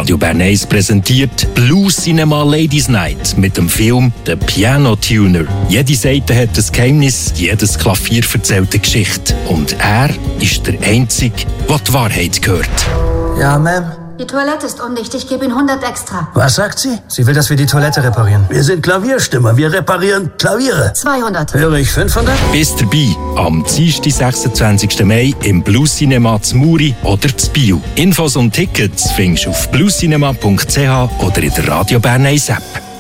Radio Bern 1 präsentiert Blue Cinema Ladies Night mit dem Film «The Piano Tuner». Jede Seite hat ein Geheimnis, jedes Klavier erzählt eine Geschichte. Und er ist der Einzige, der die Wahrheit hört. Ja, Ma'am? Die Toilette ist undicht. Ich gebe Ihnen 100 extra. Was sagt sie? Sie will, dass wir die Toilette reparieren. Wir sind Klavierstimmer. Wir reparieren Klaviere. 200. Höre ich 500? Bist dabei am Dienstag, 26. Mai im Blue Cinema zu Muri oder zu Biel. Infos und Tickets findest du auf bluecinema.ch oder in der Radio Bern 1 App.